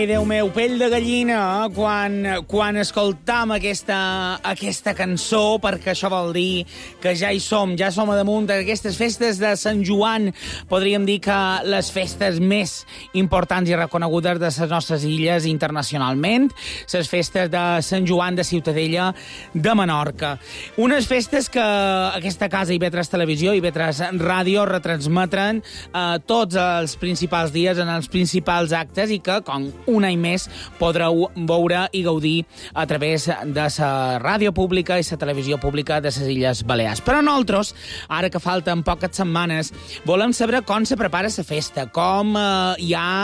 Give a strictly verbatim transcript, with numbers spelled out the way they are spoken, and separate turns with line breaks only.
Ai, Déu meu, pell de gallina, eh? quan, quan escoltam aquesta, aquesta cançó, perquè això vol dir que ja hi som, ja som a damunt d'aquestes festes de Sant Joan, podríem dir que les festes més importants i reconegudes de les nostres illes internacionalment, les festes de Sant Joan de Ciutadella de Menorca. Unes festes que aquesta casa i Vetres Televisió i Vetres Ràdio retransmetren eh, tots els principals dies en els principals actes i que, com un any més, podreu veure i gaudir a través de la ràdio pública i la televisió pública de les Illes Balears. Però nosaltres, ara que falten poques setmanes, volem saber com se prepara la festa, com eh, hi ha